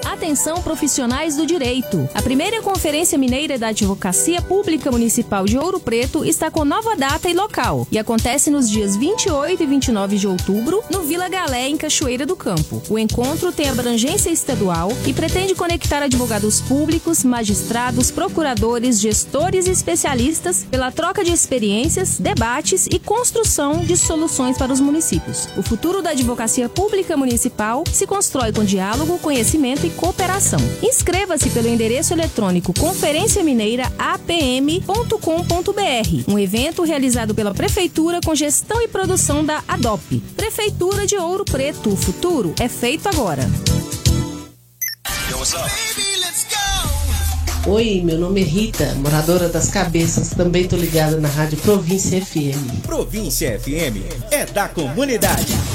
Atenção, profissionais do direito. A primeira Conferência Mineira da Advocacia Pública Municipal de Ouro Preto está com nova data e local e acontece nos dias 28 e 29 de outubro no Vila Galé, em Cachoeira do Campo. O encontro tem abrangência estadual e pretende conectar advogados públicos, magistrados, procuradores, gestores e especialistas pela troca de experiências, debates e construção de soluções para os municípios. O futuro da advocacia pública municipal se constrói com diálogo, conhecimento e cooperação. Inscreva-se pelo endereço eletrônico conferenciamineiraapm.com.br, um evento realizado pela Prefeitura com gestão e produção da ADOP. Prefeitura de Ouro Preto, o futuro é feito agora. Oi, meu nome é Rita, moradora das Cabeças, também tô ligada na Rádio Província FM. Província FM é da comunidade.